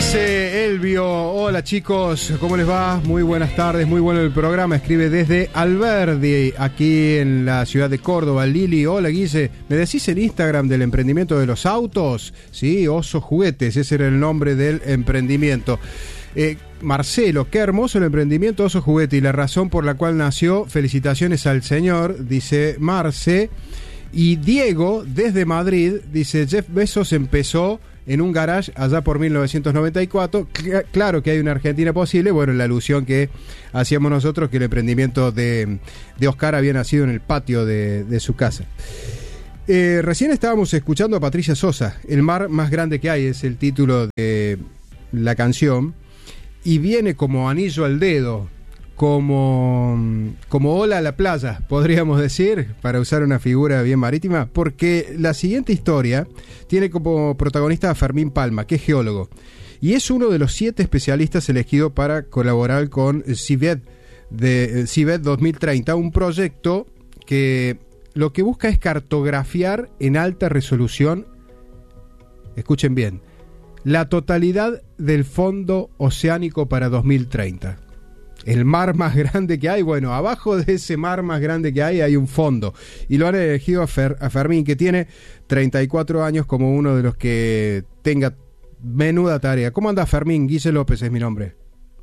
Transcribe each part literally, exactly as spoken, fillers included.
Dice Elvio, hola chicos, ¿cómo les va? Muy buenas tardes, muy bueno el programa. Escribe desde Alberdi, aquí en la ciudad de Córdoba. Lili, hola Guille, ¿me decís el Instagram del emprendimiento de los autos? Sí, Oso Juguetes, ese era el nombre del emprendimiento. Eh, Marcelo, qué hermoso el emprendimiento Oso Juguete y la razón por la cual nació. Felicitaciones al señor, dice Marce. Y Diego, desde Madrid, dice, Jeff Bezos empezó en un garage allá por mil novecientos noventa y cuatro. C- claro que hay una Argentina posible. Bueno, la alusión que hacíamos nosotros, que el emprendimiento de, de Oscar había nacido en el patio de, de su casa. Eh, recién estábamos escuchando a Patricia Sosa. El mar más grande que hay es el título de la canción. Y viene como anillo al dedo, como, como ola a la playa, podríamos decir, para usar una figura bien marítima, porque la siguiente historia tiene como protagonista a Fermín Palma, que es geólogo, y es uno de los siete especialistas elegidos para colaborar con CIVET, de CIVET dos mil treinta, un proyecto que lo que busca es cartografiar en alta resolución, escuchen bien, la totalidad del fondo oceánico para dos mil treinta. El mar más grande que hay, bueno, abajo de ese mar más grande que hay hay un fondo. Y lo han elegido a, Fer, a Fermín, que tiene treinta y cuatro años, como uno de los que tenga menuda tarea. ¿Cómo anda Fermín? Guille López es mi nombre.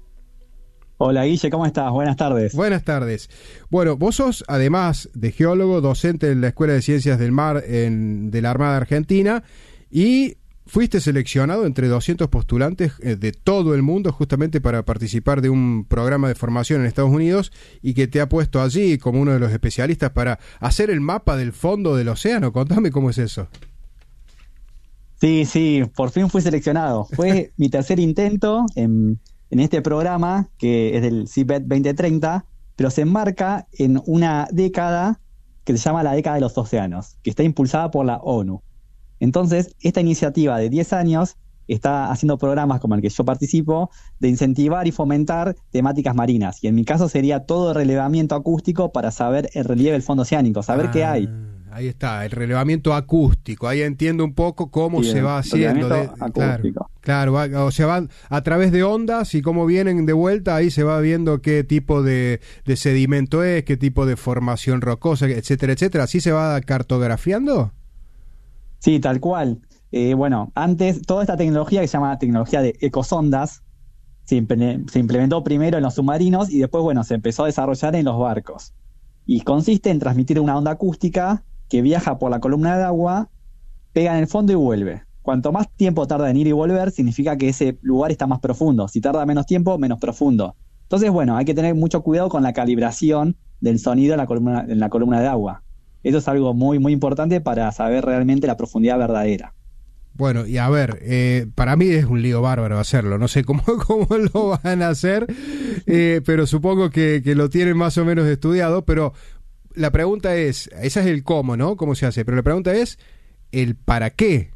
Hola Guille, ¿cómo estás? Buenas tardes. Buenas tardes. Bueno, vos sos, además de geólogo, docente en la Escuela de Ciencias del Mar en, de la Armada Argentina, y fuiste seleccionado entre doscientos postulantes de todo el mundo justamente para participar de un programa de formación en Estados Unidos y que te ha puesto allí como uno de los especialistas para hacer el mapa del fondo del océano. Contame cómo es eso. Sí, sí, por fin fui seleccionado. Fue mi tercer intento en, en este programa, que es del CIVET veinte treinta, pero se enmarca en una década que se llama la década de los océanos, que está impulsada por la ONU. Entonces, esta iniciativa de diez años está haciendo programas como el que yo participo de incentivar y fomentar temáticas marinas. Y en mi caso sería todo relevamiento acústico para saber el relieve del fondo oceánico, saber ah, qué hay. Ahí está, el relevamiento acústico. Ahí entiendo un poco cómo sí, se va haciendo. De, claro, claro va, o sea, van a través de ondas y cómo vienen de vuelta, ahí se va viendo qué tipo de, de sedimento es, qué tipo de formación rocosa, etcétera, etcétera. ¿Así se va cartografiando? Sí, tal cual. Eh, bueno, antes toda esta tecnología que se llama tecnología de ecosondas se, imple- se implementó primero en los submarinos y después, bueno, se empezó a desarrollar en los barcos. Y consiste en transmitir una onda acústica que viaja por la columna de agua, pega en el fondo y vuelve. Cuanto más tiempo tarda en ir y volver, significa que ese lugar está más profundo. Si tarda menos tiempo, menos profundo. Entonces, bueno, hay que tener mucho cuidado con la calibración del sonido en la columna, en la columna de agua. Eso es algo muy, muy importante para saber realmente la profundidad verdadera. Bueno, y a ver, eh, para mí es un lío bárbaro hacerlo. No sé cómo, cómo lo van a hacer, eh, pero supongo que, que lo tienen más o menos estudiado. Pero la pregunta es, esa es el cómo, ¿no? ¿Cómo se hace? Pero la pregunta es el para qué.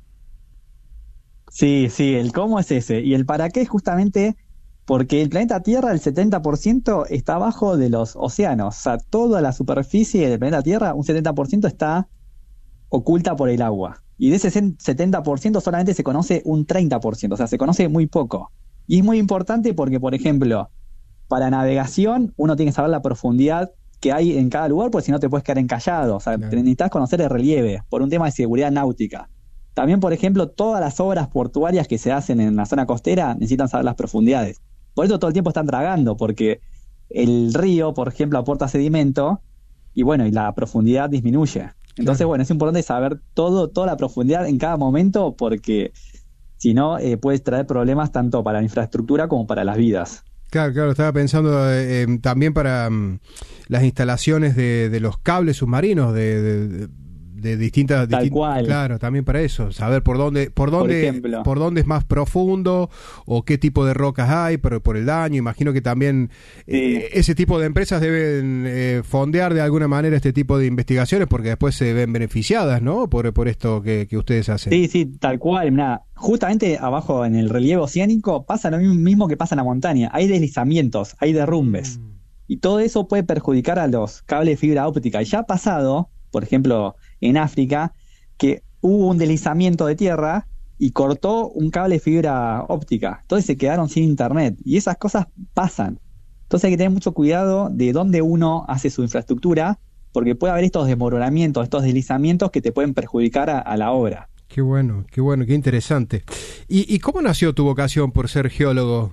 Sí, sí, el cómo es ese. Y el para qué es justamente porque el planeta Tierra, el setenta por ciento está abajo de los océanos. O sea, toda la superficie del planeta Tierra, un setenta por ciento está oculta por el agua. Y de ese setenta por ciento solamente se conoce un treinta por ciento. O sea, se conoce muy poco. Y es muy importante porque, por ejemplo, para navegación uno tiene que saber la profundidad que hay en cada lugar, porque si no te puedes quedar encallado. O sea, claro, necesitas conocer el relieve por un tema de seguridad náutica. También, por ejemplo, todas las obras portuarias que se hacen en la zona costera necesitan saber las profundidades. Por eso todo el tiempo están dragando, porque el río, por ejemplo, aporta sedimento y bueno, y la profundidad disminuye. Entonces, claro, bueno, es importante saber todo, toda la profundidad en cada momento, porque si no, eh, puedes traer problemas tanto para la infraestructura como para las vidas. Claro, claro, estaba pensando eh, también para um, las instalaciones de, de los cables submarinos, de... de, de... de distintas, Tal distintas cual. Claro, también para eso, saber por dónde por dónde por, ejemplo, por dónde es más profundo o qué tipo de rocas hay por, por el daño. Imagino que también sí. eh, ese tipo de empresas deben eh, fondear de alguna manera este tipo de investigaciones porque después se ven beneficiadas, ¿no? Por, por esto que, que ustedes hacen. Sí, sí, tal cual. Mirá, justamente abajo en el relieve oceánico pasa lo mismo que pasa en la montaña. Hay deslizamientos, hay derrumbes. Mm. Y todo eso puede perjudicar a los cables de fibra óptica. Y ya ha pasado, por ejemplo, en África, que hubo un deslizamiento de tierra y cortó un cable de fibra óptica. Entonces se quedaron sin internet. Y esas cosas pasan. Entonces hay que tener mucho cuidado de dónde uno hace su infraestructura, porque puede haber estos desmoronamientos, estos deslizamientos que te pueden perjudicar a, a la obra. Qué bueno, qué bueno, qué interesante. ¿Y, y cómo nació tu vocación por ser geólogo?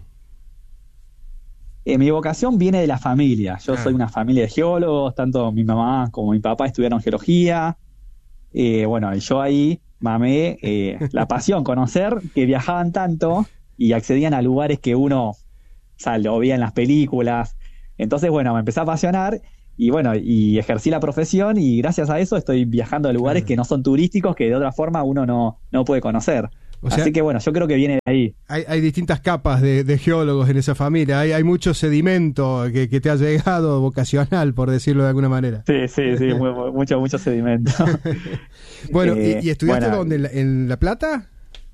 Eh, mi vocación viene de la familia. Yo Ah. soy una familia de geólogos, tanto mi mamá como mi papá estudiaron geología. Eh, bueno, y yo ahí mamé eh, la pasión, conocer que viajaban tanto y accedían a lugares que uno, o sea, lo veía en las películas. Entonces, bueno, me empecé a apasionar y bueno, y ejercí la profesión y gracias a eso estoy viajando a lugares Claro. que no son turísticos, que de otra forma uno no, no puede conocer. O sea, Así que bueno, yo creo que viene de ahí. hay, hay distintas capas de, de geólogos en esa familia. Hay, hay mucho sedimento que, que te ha llegado vocacional, por decirlo de alguna manera. Sí, sí, sí, mu- mu- mucho, mucho sedimento. Bueno, Eh, ¿y, y estudiaste bueno. dónde? ¿En la, en La Plata?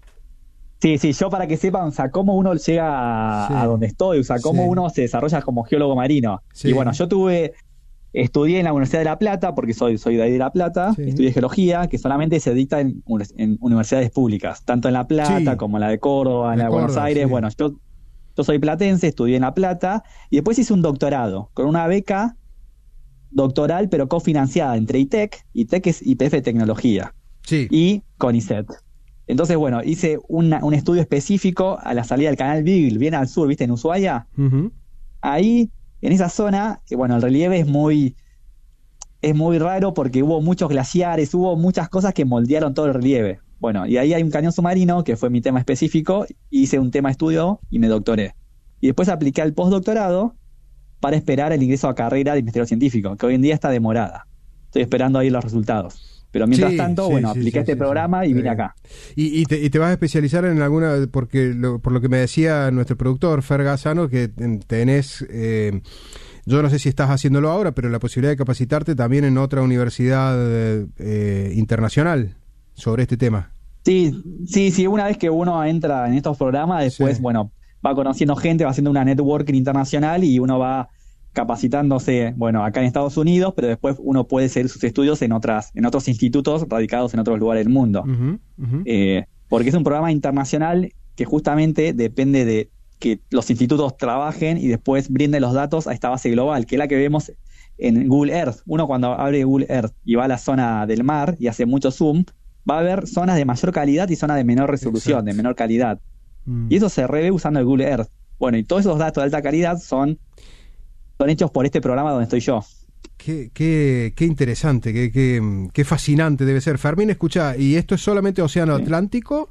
Sí, sí, yo para que sepan, o sea, cómo uno llega a, Sí. a donde estoy, o sea, cómo Sí. uno se desarrolla como geólogo marino. Sí. Y bueno, yo tuve, estudié en la Universidad de La Plata, porque soy, soy de ahí de La Plata, Sí. estudié geología, que solamente se dicta en, uni- en universidades públicas, tanto en La Plata Sí. como en la de Córdoba, en De la de Buenos Córdoba, Aires. sí. Bueno, yo, yo soy platense, estudié en La Plata, y después hice un doctorado, con una beca doctoral, pero cofinanciada entre ITEC, ITEC es I P F Tecnología, Sí. y CONICET. Entonces, bueno, hice una- un estudio específico a la salida del canal Beagle, bien al sur, ¿viste? En Ushuaia. Ujú. Ahí, en esa zona, eh, bueno, el relieve es muy, es muy raro porque hubo muchos glaciares, hubo muchas cosas que moldearon todo el relieve. Bueno, y ahí hay un cañón submarino, que fue mi tema específico, hice un tema estudio y me doctoré. Y después apliqué al postdoctorado para esperar el ingreso a carrera de investigador científico, que hoy en día está demorada. Estoy esperando ahí los resultados. Pero mientras Sí, tanto, sí, bueno, sí, apliqué sí, este sí, programa sí. y vine Eh, acá. Y, y, te, y te vas a especializar en alguna, porque lo- por lo que me decía nuestro productor, Fer Gazzano, que ten- tenés, eh, yo no sé si estás haciéndolo ahora, pero la posibilidad de capacitarte también en otra universidad eh, internacional sobre este tema. Sí, sí, sí, una vez que uno entra en estos programas, después, Sí. bueno, va conociendo gente, va haciendo una networking internacional y uno va capacitándose, bueno, acá en Estados Unidos, pero después uno puede seguir sus estudios en otras, en otros institutos radicados en otros lugares del mundo. Ujú, ujú. Eh, porque es un programa internacional que justamente depende de que los institutos trabajen y después brinden los datos a esta base global, que es la que vemos en Google Earth. Uno cuando abre Google Earth y va a la zona del mar y hace mucho zoom, va a ver zonas de mayor calidad y zonas de menor resolución, Exacto. de menor calidad. Mm. Y eso se revé usando el Google Earth. Bueno, y todos esos datos de alta calidad son, son hechos por este programa donde estoy yo. Qué, qué, qué interesante, qué, qué, qué fascinante debe ser. Fermín, escucha, ¿y esto es solamente Océano Sí. Atlántico?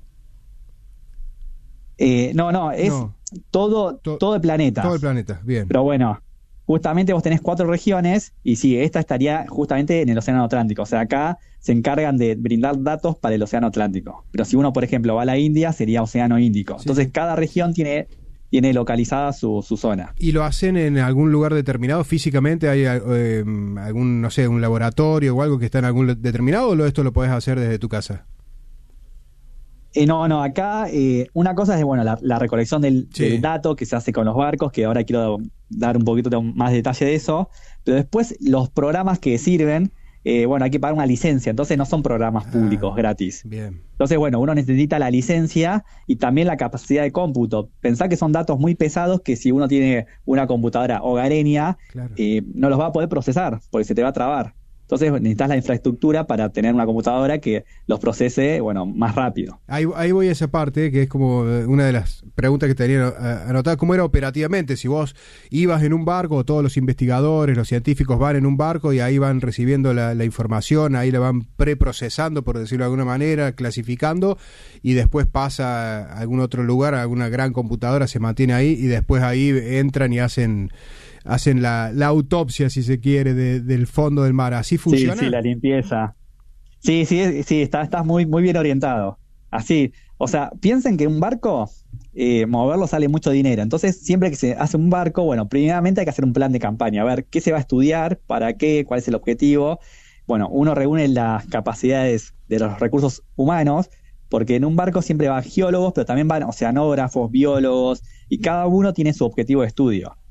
Eh, no, no, es No. todo, To- todo el planeta. Todo el planeta, bien. Pero bueno, justamente vos tenés cuatro regiones y sí, esta estaría justamente en el Océano Atlántico. O sea, acá se encargan de brindar datos para el Océano Atlántico. Pero si uno, por ejemplo, va a la India, sería Océano Índico. Sí, Entonces, sí. cada región tiene, tiene localizada su, su zona. ¿Y lo hacen en algún lugar determinado físicamente? ¿Hay eh, algún, no sé, un laboratorio o algo que está en algún lo- determinado o lo- esto lo podés hacer desde tu casa? Eh, no, no, acá eh, una cosa es, bueno, la, la recolección del, Sí. del dato que se hace con los barcos, que ahora quiero dar un poquito de- más detalle de eso, pero después los programas que sirven, eh, bueno, hay que pagar una licencia, entonces no son programas Ah. públicos gratis. Bien. Entonces, bueno, uno necesita la licencia y también la capacidad de cómputo. Pensá que son datos muy pesados que si uno tiene una computadora hogareña, Claro. eh, no los va a poder procesar porque se te va a trabar. Entonces necesitas la infraestructura para tener una computadora que los procese, bueno, más rápido. Ahí, ahí voy a esa parte, que es como eh, una de las preguntas que tenía eh, anotada. ¿Cómo era operativamente? Si vos ibas en un barco, todos los investigadores, los científicos van en un barco y ahí van recibiendo la, la información, ahí la van preprocesando, por decirlo de alguna manera, clasificando, y después pasa a algún otro lugar, a alguna gran computadora, se mantiene ahí, y después ahí entran y hacen... hacen la, la autopsia, si se quiere, de- del fondo del mar. ¿Así funciona? Sí, sí, la limpieza. Sí, sí, sí, está, estás muy, muy bien orientado. Así, o sea, piensen que un barco, eh, moverlo sale mucho dinero. Entonces, siempre que se hace un barco, bueno, primeramente hay que hacer un plan de campaña, a ver qué se va a estudiar, para qué, cuál es el objetivo. Bueno, uno reúne las capacidades de los recursos humanos, porque en un barco siempre van geólogos, pero también van oceanógrafos, biólogos, y cada uno tiene su objetivo de estudio.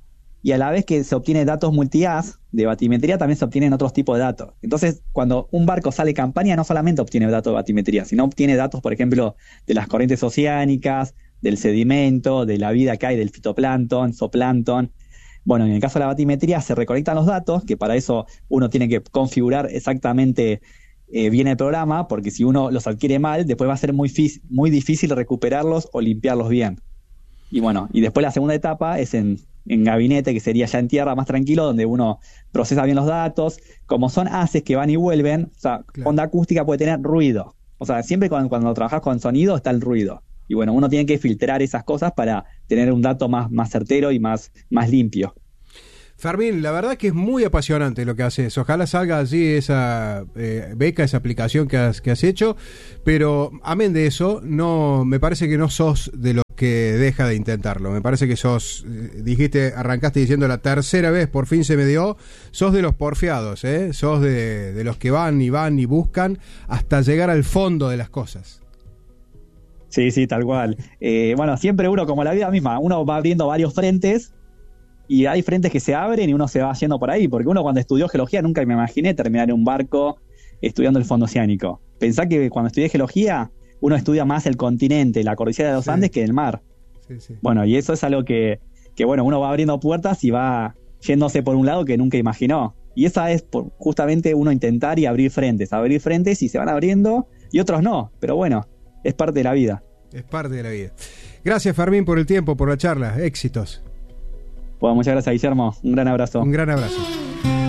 y a la vez que se obtiene datos multi-haz de batimetría, también se obtienen otros tipos de datos. Entonces, cuando un barco sale campaña, no solamente obtiene datos de batimetría, sino obtiene datos, por ejemplo, de las corrientes oceánicas, del sedimento, de la vida que hay, del fitoplancton, zooplancton. Bueno, en el caso de la batimetría se recolectan los datos, que para eso uno tiene que configurar exactamente eh, bien el programa, porque si uno los adquiere mal, después va a ser muy, muy difícil recuperarlos o limpiarlos bien. Y bueno, y después la segunda etapa es en... en gabinete, que sería ya en tierra, más tranquilo, donde uno procesa bien los datos. Como son haces que van y vuelven, o sea, claro. Onda acústica puede tener ruido. O sea, siempre cuando, cuando trabajas con sonido está el ruido. Y bueno, uno tiene que filtrar esas cosas para tener un dato más, más certero y más, más limpio. Fermín, la verdad que es muy apasionante lo que haces. Ojalá salga allí esa eh, beca, esa aplicación que has, que has hecho. Pero, amén de eso, no me parece que no sos de los que deja de intentarlo. Me parece que sos, dijiste, arrancaste diciendo la tercera vez, por fin se me dio. Sos de los porfiados, ¿eh? Sos de, de los que van y van y buscan hasta llegar al fondo de las cosas. Sí, sí, tal cual. Eh, bueno, siempre uno, como la vida misma, uno va abriendo varios frentes y hay frentes que se abren y uno se va yendo por ahí, porque uno cuando estudió geología nunca me imaginé terminar en un barco estudiando el fondo oceánico. Pensá que cuando estudié geología uno estudia más el continente, la cordillera de los sí. Andes que el mar. Sí, sí. Bueno, y eso es algo que, que, bueno, uno va abriendo puertas y va yéndose por un lado que nunca imaginó. Y esa es por justamente uno intentar y abrir frentes, abrir frentes y se van abriendo y otros no, pero bueno, es parte de la vida. Es parte de la vida. Gracias, Fermín, por el tiempo, por la charla. Éxitos. Bueno, muchas gracias, Guillermo. Un gran abrazo. Un gran abrazo.